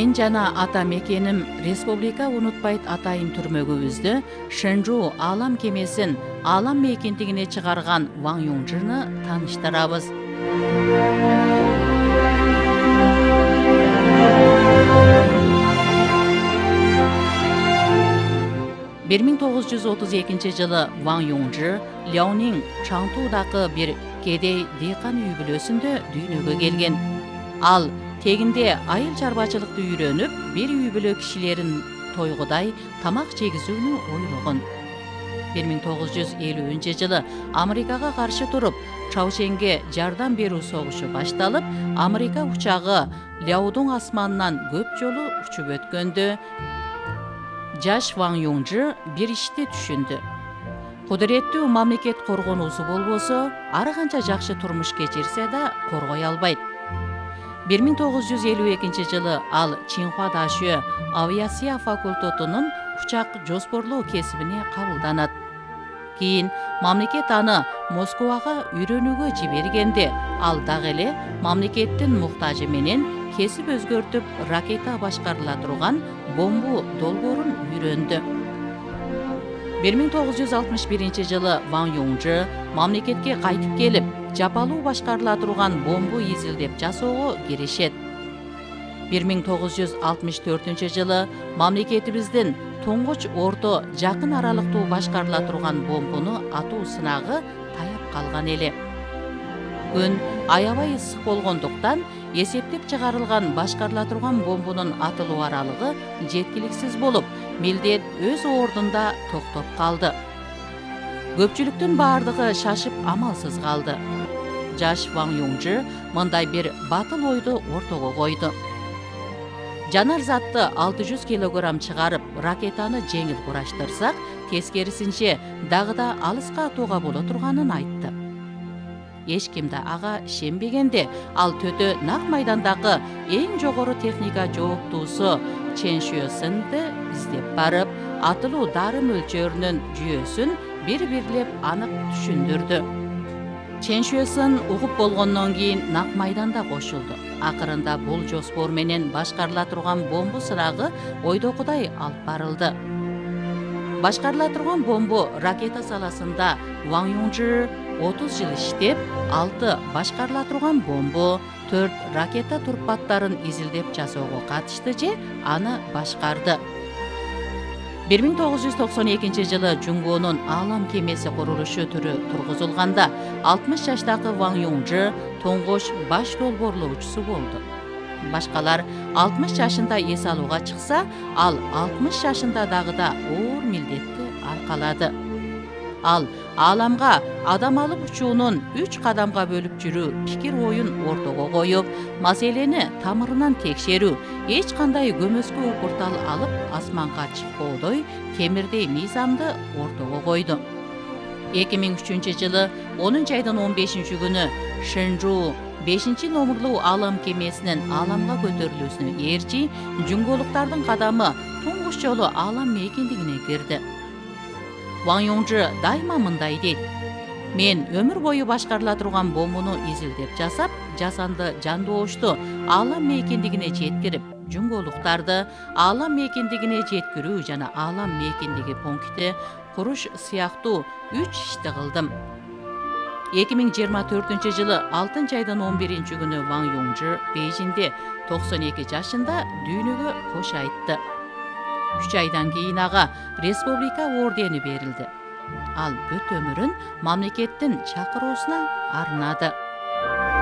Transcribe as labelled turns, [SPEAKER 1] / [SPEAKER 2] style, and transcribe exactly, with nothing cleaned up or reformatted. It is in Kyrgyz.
[SPEAKER 1] Мен жана ата мекеним республика унутпайт атайын түрмөгүбүздө Шэнжу аалам кемесин аалам мейкиндигине чыгарган Ван Юңжыны тааныштырабыз. бир миң тогуз жүз отуз экинчи жылы Ван Юңжы Ляонин Чаңтуудагы бир кедей дыйкан үй бүлөсүндө дүйнөгө келген. Ал тегинде айыл чарбачылыкты үйрөнүп, бир үй бүлө кишилерин тойгудай тамак жегизүүнү ойлогон. бир миң тогуз жүз элүүнчү жылы Америкага каршы туруп, Чаошенге жардам берүү согушу башталып, Америка учагы Ляодун асманынан көп жолу учуп өткөндө, жаш Ван Юңжы бир ишти түшүндү. Кудуреттүү мамлекет коргонуусу болбосо, ар канча жакшы турмуш кечирсе да коргой албайт. бир миң тогуз жүз элүү экинчи жылы ал Чинхуа Дашө авиация факультетунун учак жоспорлоо кесибине кабылданат. Кийин мамлекет аны Москвага үйрөнүүгө жибергенде, ал дагы эле мамлекеттин муктажы менен кесип өзгөртүп, ракета башкарыла турган бомбу долбоорун үйрөндү. бир миң тогуз жүз алтымыш биринчи жылы Ван Юңжы мамлекетке кайтып келип, жапалуу башкарыла турган бомбу изилдеп жасоого киришет. бир миң тогуз жүз алтымыш төртүнчү жылы мамлекетибиздин туңгуч орто жакын аралыктуу башкарыла турган бомбуну атуу сынагы таяп калган эле. Күн аябай ысык болгондуктан эсептеп чыгарылган башкарыла турган бомбунун атылуу аралыгы жеткиликсиз болуп, милдет өз ордунда токтоп калды. Көпчүлүктүн баардыгы шашып амалсыз калды. Жаш Ван Юңжы мындай бир батыл ойду ортого койду. Жанар затты алты жүз килограмм чыгарып, ракетаны жеңил кураштырсак, тескерисинче дагы да алыска атууга боло турганын айтты. Эч ким да ага ишенбегенде, ал төтө нак майдандагы эң жогору техника жооптуусу Чен Шуэсинди издеп барып, атылуу дары мөлчөрүнүн жүйөсүн бир-бирлеп анык түшүндүрдү. Чен Шуэсин угуп болгондон кийин нак майданда кошулду. Акырында бул жоспор менен башкарыла турган бомбу сынагы ойдогудай алып барылды. Башкарыла турган бомбу ракета саласында Ван Юңжы отуз жыл иштеп, алты башкарыла турган бомбу, төрт ракета турпаттарын изилдеп жасоого катышты же аны башкарды. бир миң тогуз жүз токсон экинчи жылы Жунгонун аалам кемеси курулушу түрү тургузулганда, алтымыш жаштагы Ван Юңжы туңгуч баш долбоорлоочусу болду. Башкалар алтымыш жашында эс алууга чыкса, ал алтымыш жашында дагы да оор милдетти аркалады. Ал ааламга адам алып учуунун үч кадамга бөлүп жүрүү пикир оюн ортого коюп, маселени тамырынан текшерүү, эч кандай көмөскө укуртал алып асманга чыкпоодой темирдей мыйзамды ортого койду. эки миң үчүнчү жылы онунчу айдын он бешинчи күнү Шэнжу бешинчи номерлуу аалам кемесинин ааламга көтөрүлүүсүнө ээрчи, жунголуктардын кадамы туңгуч жолу аалам мейкиндигине кирди. Ван Юңжы дайыма мындай дейт: "Мен өмүр бою башкарыла турган бомбуну изилдеп жасап, жасанды жандоошту аалам мейкиндигине жеткирип, жунголуктарды аалам мейкиндигине жеткирүү жана аалам мейкиндиги пункти куруш сыяктуу үч ишти кылдым." эки миң жыйырма төртүнчү жылы алтынчы айдын он биринчи күнү Ван Юңжы Бейжинде токсон эки жашында дүйнөгө кош айтты. үч айдан кийин ага республика ордени берилди. Ал бүт өмүрүн мамлекеттин чакыруусуна арнады.